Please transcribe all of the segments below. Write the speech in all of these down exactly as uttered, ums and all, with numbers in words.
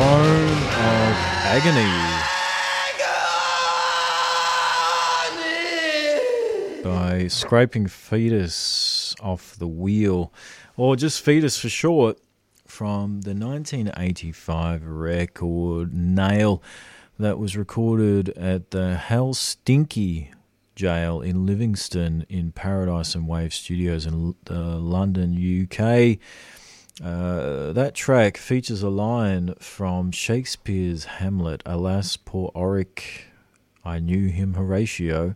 Throne of Agony by Scraping Fetus Off the Wheel, or just Fetus for short, from the nineteen eighty-five record Nail that was recorded at the Helsinki Jail in Livingston in Paradise and Wave Studios in uh, London, U K. Uh, that track features a line from Shakespeare's Hamlet, "Alas, poor Oric, I knew him Horatio."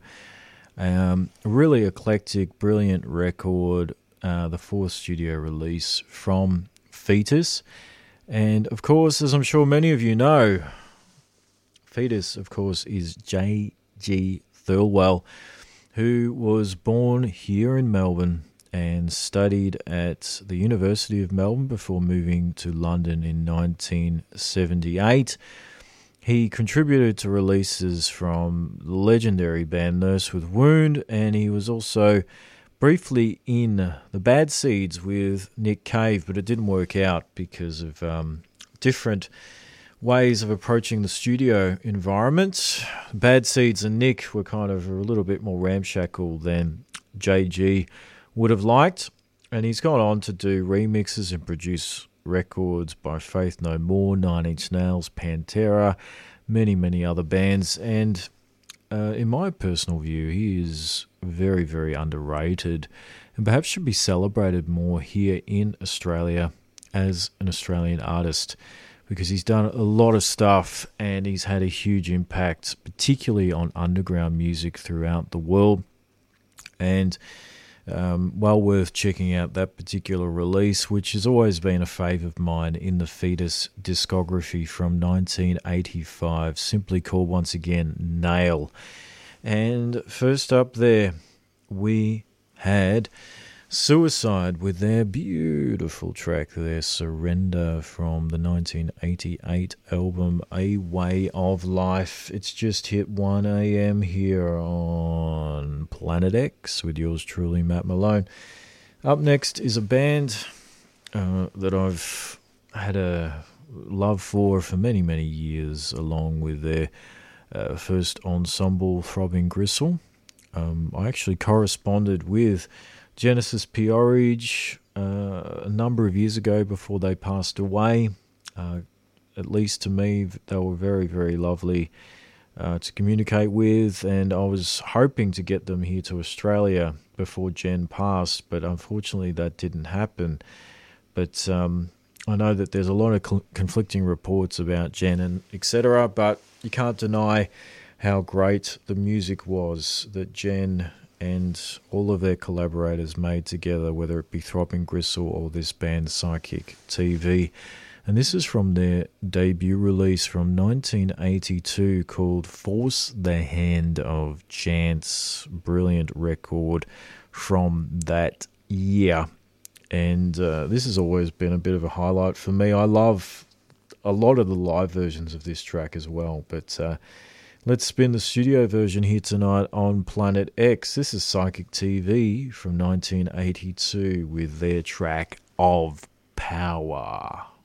Um, a really eclectic, brilliant record, uh, the fourth studio release from Fetus. And of course, as I'm sure many of you know, Fetus, of course, is J G Thirlwell, who was born here in Melbourne and studied at the University of Melbourne before moving to London in nineteen seventy-eight. He contributed to releases from the legendary band Nurse with Wound, and he was also briefly in the Bad Seeds with Nick Cave, but it didn't work out because of um, different ways of approaching the studio environment. Bad Seeds and Nick were kind of a little bit more ramshackle than J G would have liked, and he's gone on to do remixes and produce records by Faith No More, Nine Inch Nails, Pantera, many, many other bands, and uh, in my personal view, he is very, very underrated and perhaps should be celebrated more here in Australia as an Australian artist, because he's done a lot of stuff and he's had a huge impact, particularly on underground music throughout the world. And um, well worth checking out that particular release, which has always been a fave of mine in the Fetus discography from nineteen eighty-five, simply called, once again, Nail. And first up there, we had Suicide with their beautiful track there, Surrender, from the nineteen eighty-eight album A Way of Life. It's just hit one a.m. here on Planet X with yours truly, Matt Malone. Up next is a band uh, that I've had a love for for many, many years, along with their uh, first ensemble, Throbbing Gristle. Um, I actually corresponded with Genesis P-Orridge uh, a number of years ago before they passed away. Uh, at least to me, they were very, very lovely uh, to communicate with, and I was hoping to get them here to Australia before Jen passed, but unfortunately that didn't happen. But um, I know that there's a lot of cl- conflicting reports about Jen and et cetera, but you can't deny how great the music was that Jen and all of their collaborators made together, whether it be Throbbing Gristle or this band Psychic T V. And this is from their debut release from nineteen eighty-two called Force the Hand of Chance. Brilliant record from that year. And uh, this has always been a bit of a highlight for me. I love a lot of the live versions of this track as well, but uh, let's spin the studio version here tonight on Planet X. This is Psychic T V from nineteen eighty-two with their track Of Power.